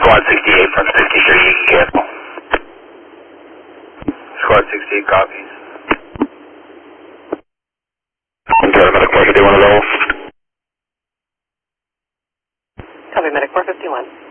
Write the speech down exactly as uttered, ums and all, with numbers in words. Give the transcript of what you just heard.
Squad sixty-eight from sixty-three, you can cancel. Squad sixty-eight copies. Okay, Medic four fifty-one available. Copy, Medic four fifty-one.